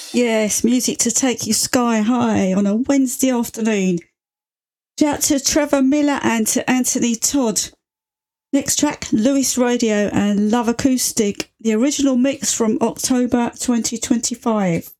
Yes, music to take you sky high on a Wednesday afternoon. Shout out to Trevor Miller and to Anthony Todd. Next track, Lewis Radio and Love Acoustic, the original mix from October 2025.